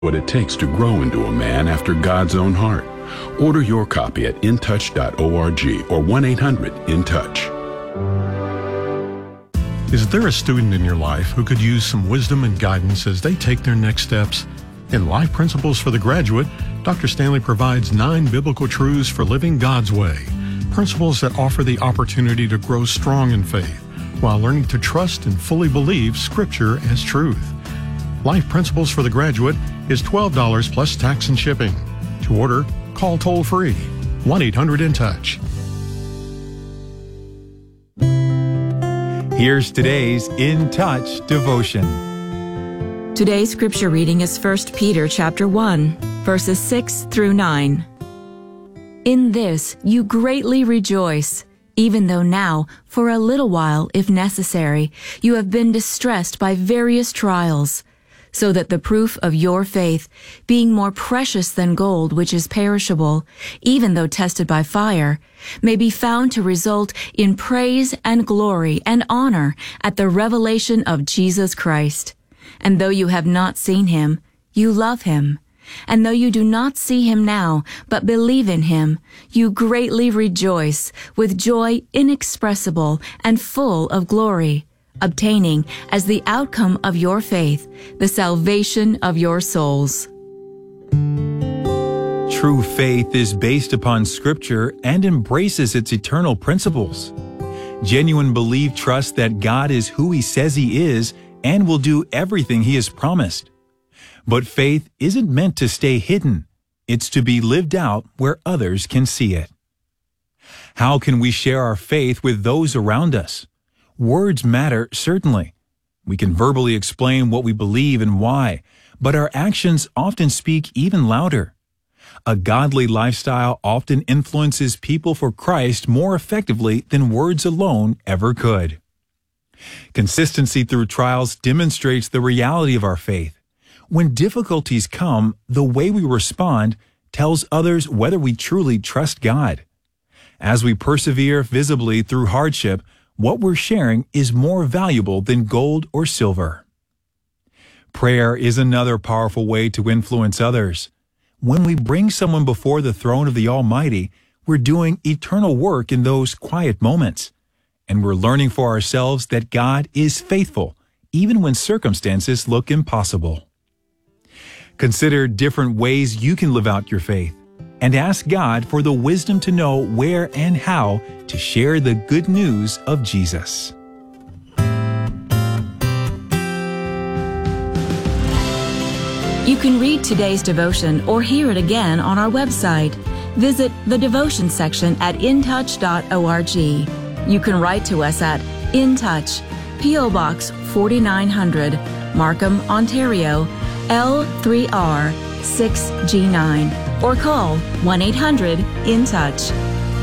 What it takes to grow into a man after God's own heart. Order your copy at intouch.org or 1-800-IN-TOUCH. Is there a student in your life who could use some wisdom and guidance as they take their next steps? In Life Principles for the Graduate, Dr. Stanley provides 9 biblical truths for living God's way. Principles that offer the opportunity to grow strong in faith while learning to trust and fully believe Scripture as truth. Life Principles for the Graduate is $12 plus tax and shipping. To order, call toll-free 1-800-IN-TOUCH. Here's today's In Touch devotion. Today's scripture reading is 1 Peter chapter 1, verses 6 through 9. In this you greatly rejoice, even though now, for a little while, if necessary, you have been distressed by various trials, so that the proof of your faith, being more precious than gold which is perishable, even though tested by fire, may be found to result in praise and glory and honor at the revelation of Jesus Christ. And though you have not seen him, you love him. And though you do not see him now, but believe in him, you greatly rejoice with joy inexpressible and full of glory, obtaining, as the outcome of your faith, the salvation of your souls. True faith is based upon Scripture and embraces its eternal principles. Genuine belief trusts that God is who He says He is and will do everything He has promised. But faith isn't meant to stay hidden. It's to be lived out where others can see it. How can we share our faith with those around us? Words matter, certainly. We can verbally explain what we believe and why, but our actions often speak even louder. A godly lifestyle often influences people for Christ more effectively than words alone ever could. Consistency through trials demonstrates the reality of our faith. When difficulties come, the way we respond tells others whether we truly trust God. As we persevere visibly through hardship, what we're sharing is more valuable than gold or silver. Prayer is another powerful way to influence others. When we bring someone before the throne of the Almighty, we're doing eternal work in those quiet moments. And we're learning for ourselves that God is faithful, even when circumstances look impossible. Consider different ways you can live out your faith, and ask God for the wisdom to know where and how to share the good news of Jesus. You can read today's devotion or hear it again on our website. Visit the devotion section at intouch.org. You can write to us at In Touch, P.O. Box 4900, Markham, Ontario, L3R 6G9, or call 1-800-IN-TOUCH.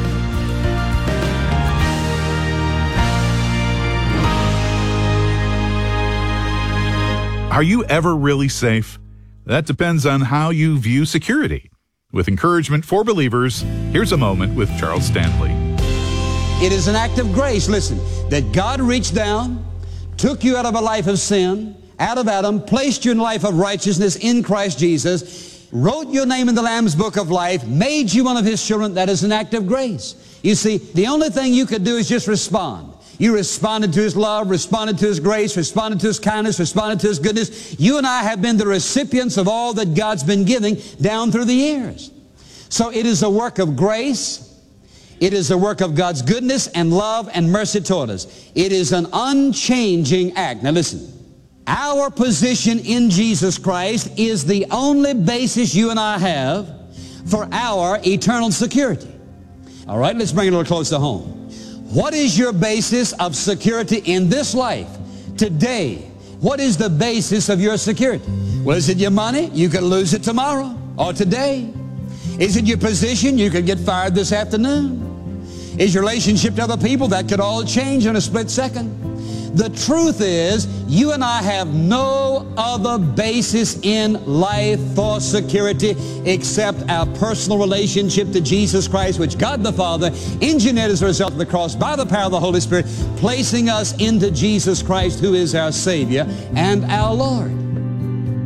Are you ever really safe? That depends on how you view security. With encouragement for believers, here's a moment with Charles Stanley. It is an act of grace, listen, that God reached down, took you out of a life of sin, out of Adam, placed you in a life of righteousness in Christ Jesus, wrote your name in the Lamb's Book of Life, made you one of His children. That is an act of grace. You see, the only thing you could do is just respond. You responded to His love, responded to His grace, responded to His kindness, responded to His goodness. You and I have been the recipients of all that God's been giving down through the years. So it is a work of grace. It is a work of God's goodness and love and mercy toward us. It is an unchanging act. Now listen, our position in Jesus Christ is the only basis you and I have for our eternal security. All right, let's bring it a little closer to home. What is your basis of security in this life? Today, what is the basis of your security? Well, is it your money? You could lose it tomorrow or today. Is it your position? You could get fired this afternoon. Is your relationship to other people? That could all change in a split second. The truth is, you and I have no other basis in life for security except our personal relationship to Jesus Christ, which God the Father engineered as a result of the cross by the power of the Holy Spirit, placing us into Jesus Christ, who is our Savior and our Lord.